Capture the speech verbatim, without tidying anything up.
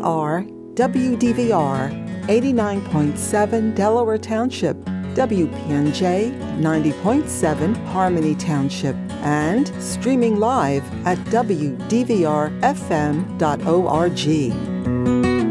are W D V R eighty-nine point seven Delaware Township, W P N J ninety point seven Harmony Township, and streaming live at w d v r f m dot org.